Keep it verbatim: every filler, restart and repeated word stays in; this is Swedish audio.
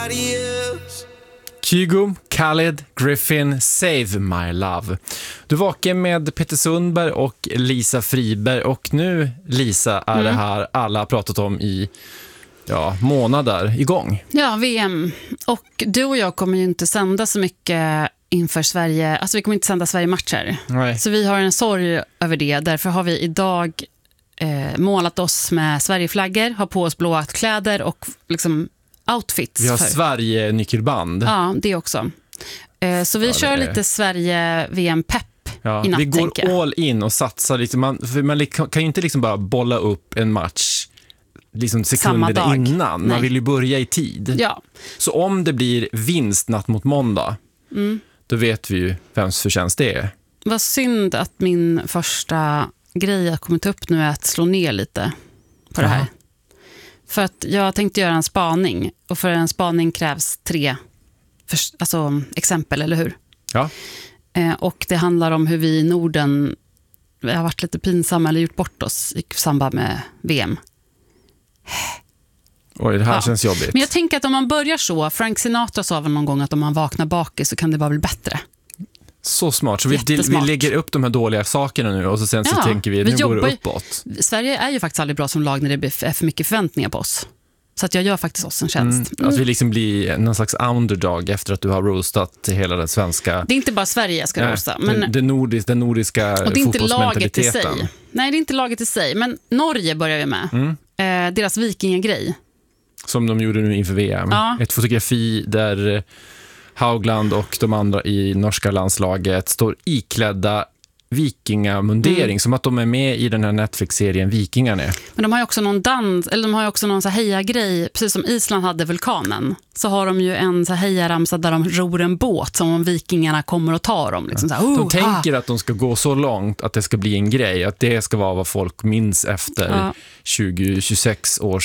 somebody else. Kygo, Khaled, Griffin, Save My Love. Du vakar med Peter Sundberg och Lisa Friberg. Och nu, Lisa, är mm. det här alla har pratat om i ja, månader igång. Ja, V M. Och du och jag kommer ju inte sända så mycket inför Sverige. Alltså vi kommer inte sända Sverige-matcher. Nej. Så vi har en sorg över det. Därför har vi idag eh, målat oss med Sverigeflaggor, har på oss blåa kläder och liksom outfits. Vi har för. Sverige-nyckelband. Ja, det också. Eh, så vi ja, kör är... lite Sverige-V M-pepp ja, i natt, vi går all in och satsar. Liksom, man, för man kan ju inte liksom bara bolla upp en match liksom sekunder innan. Man Nej. vill ju börja i tid. Ja. Så om det blir vinst natt mot måndag, mm. då vet vi ju vems förtjänst det är. Vad synd att min första grej jag kommit upp nu är att slå ner lite på Aha. det här. För att jag tänkte göra en spaning. Och för en spaning krävs tre för, alltså, exempel, eller hur? Ja. Eh, och det handlar om hur vi i Norden vi har varit lite pinsamma eller gjort bort oss i samband med V M. Oj, det här ja. känns jobbigt. Men jag tänker att om man börjar så, Frank Sinatra sa väl någon gång att om man vaknar bakis så kan det vara väl bättre. Så smart, så vi, vi lägger upp de här dåliga sakerna nu och så sen så ja, tänker vi, vi nu går det jobbar, uppåt. Sverige är ju faktiskt aldrig bra som lag när det är för mycket förväntningar på oss. Så att jag gör faktiskt oss en tjänst. Mm, att vi liksom blir någon slags underdog efter att du har roastat hela den svenska... Det är inte bara Sverige jag ska roasta. Men... Den, den, nordisk, den nordiska och det är inte laget i sig. fotbollsmentaliteten. Nej, det är inte laget i sig. Men Norge börjar vi med. Mm. Eh, deras vikingagrej. Som de gjorde nu inför V M. Ja. Ett fotografi där Haugland och de andra i norska landslaget står iklädda vikingamundering, mm. som att de är med i den här Netflix-serien Vikingarna. Men de har ju också någon dans, eller de har ju också någon så här heja-grej, precis som Island hade vulkanen. Så har de ju en så här hejaramsa där de ror en båt som om vikingarna kommer och tar dem. Liksom så här, oh, de tänker ah. att de ska gå så långt att det ska bli en grej, att det ska vara vad folk minns efter ja. tjugo tjugosex års